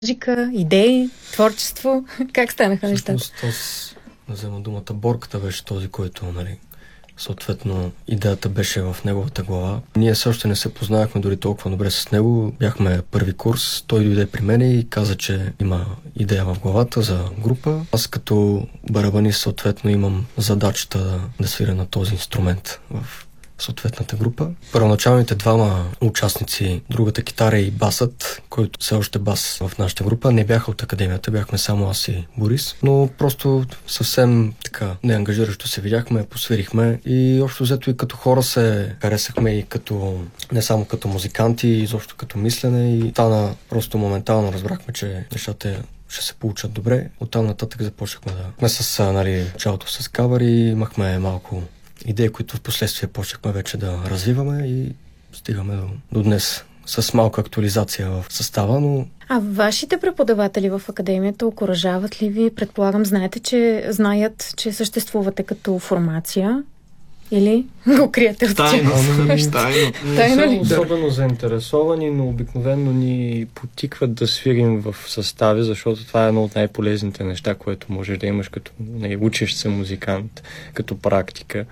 Музика, идеи, творчество. Как станаха нещата? Всъщност, взема думата, Борката беше този, който, съответно, идеята беше в неговата глава. Ние също не се познавахме дори толкова добре с него. Бяхме първи курс. Той дойде при мен и каза, че има идея в главата за група. Аз като барабанист, съответно, имам задачата да свиря на този инструмент в съответната група. Първоначалните двама участници, другата китара и басът, който все още бас в нашата група, не бяха от академията, бяхме само аз и Борис, но просто съвсем така неангажиращо се видяхме, посвирихме и общо взето и като хора се харесахме и като, не само като музиканти, изобщо като мислене и стана просто моментално разбрахме, че нещата ще се получат добре. Оттам нататък започнахме да с началото с кавъри, имахме малко идеи, които в последствие почнахме вече да развиваме и стигаме до днес с малка актуализация в състава, но... А вашите преподаватели в академията окуражават ли ви? Предполагам, знаят, че съществувате като формация? Или го криете от тях? Не са особено заинтересовани, но обикновено ни потикват да свирим в състави, защото това е едно от най-полезните неща, което можеш да имаш като учещ се музикант, като практика.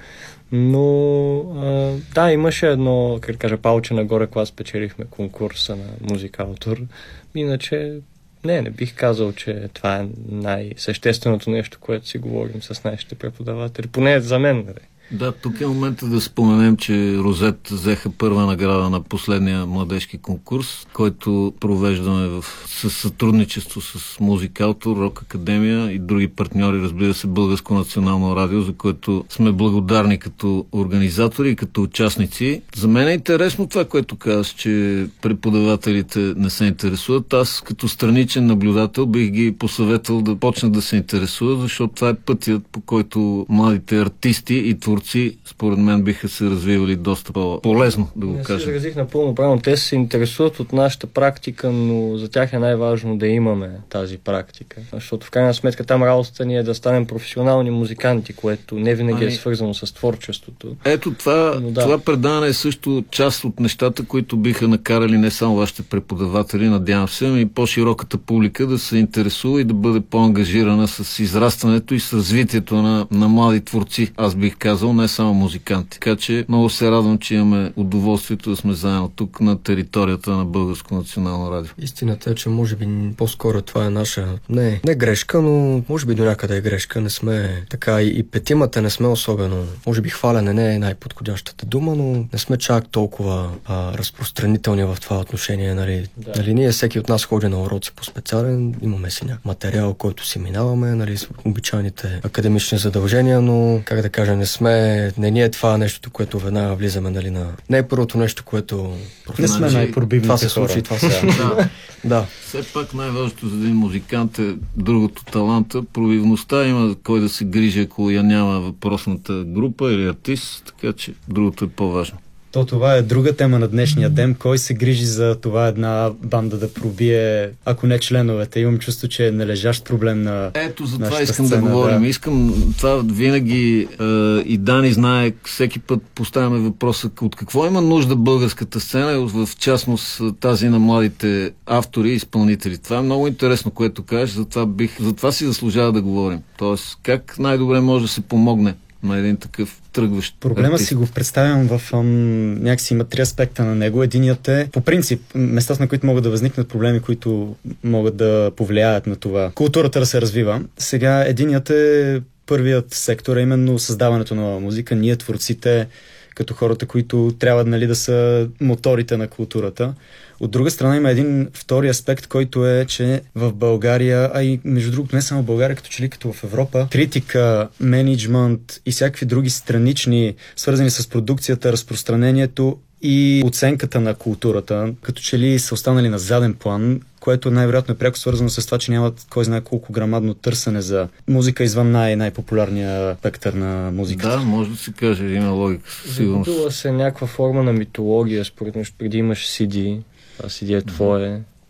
Но имаше едно, как кажа, палче нагоре, когато спечелихме конкурса на музикалтор. Иначе не бих казал, че това е най-същественото нещо, което си говорим с нашите преподаватели. Поне за мен, Да, тук е момента да споменем, че Розет взеха първа награда на последния младежки конкурс, който провеждаме с сътрудничество с Музикалтор, Рок Академия и други партньори, разбира се, Българско национално радио, за което сме благодарни като организатори и като участници. За мен е интересно това, което казваш, че преподавателите не се интересуват. Аз като страничен наблюдател бих ги посъветвал да почнат да се интересуват, защото това е пътят, по който младите артисти и творци според мен биха се развивали доста по-полезно, да го кажем. Не се изразих напълно правилно. Те се интересуват от нашата практика, но за тях е най-важно да имаме тази практика. Защото в крайна сметка там работата ни е да станем професионални музиканти, което не винаги е свързано с творчеството. Ето това предаване е също част от нещата, които биха накарали не само вашите преподаватели, надявам се, но и по-широката публика да се интересува и да бъде по-ангажирана с израстването и с развитието на млади творци. Аз бих казал, не само музиканти. Така че много се радвам, че имаме удоволствието да сме заедно тук на територията на Българско национално радио. Истината е, че може би по-скоро това е наша не грешка, но може би до някъде е грешка. Не сме така и петимата не сме особено. Може би хвалене не е най-подходящата дума, но не сме чак толкова разпространителни в това отношение. Нали, ние всеки от нас ходи на уроци по специален, имаме си материал, който си минаваме, с обичайните академични задължения, но как да кажа, не ни е това нещото, което веднага влизаме, не е първото нещо, което не сме най-пробивните това се случи, това се да. Все пак най-важното за един музикант е другото таланта. Пробивността има кой да се грижи, ако я няма въпросната група или артист, така че другото е по-важно. Това е друга тема на днешния ден. Кой се грижи за това една банда да пробие, ако не членовете? Имам чувство, че е належащ проблем на ето за това искам сцена, да говорим. Искам това винаги и Дани знае, всеки път поставяме въпроса от какво има нужда българската сцена, в частност тази на младите автори и изпълнители. Това е много интересно, което кажеш, затова си заслужава да говорим. Тоест, как най-добре може да се помогне на един такъв тръгващ Проблема артист. си го представям в някакси има три аспекта на него. Единият е, по принцип, места, на които могат да възникнат проблеми, които могат да повлияят на това. Културата да се развива. Сега единият е първият сектор, е именно създаването на музика. Ние, творците, като хората, които трябва да са моторите на културата. От друга страна има един втори аспект, който е, че в България, а и между другото не само в България, като че ли като в Европа, критика, мениджмънт и всякакви други странични, свързани с продукцията, разпространението и оценката на културата, като че ли са останали на заден план, което най-вероятно е пряко свързано с това, че нямат кой знае колко грамадно търсене за музика извън най-популярния спектър на музиката. Да, може да се каже, има логика. Загубила се някаква форма на митология, според мен, преди имаш CD, това CD е твое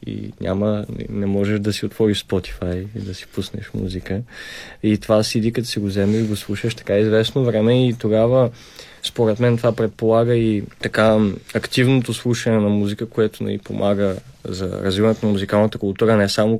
и не можеш да си отвориш Spotify и да си пуснеш музика. И това CD, като си го вземеш и го слушаш така известно време и тогава според мен това предполага и така активното слушане на музика, което ни помага за развиването на музикалната култура, не само